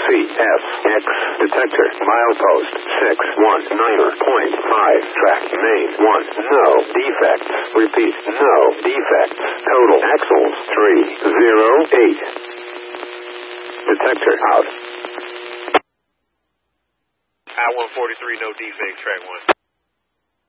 CFX detector. Milepost 619.5. Track main 1. No defects. Repeat, no defects. Total axles 308. Detector out. I-143, no defects, track 1.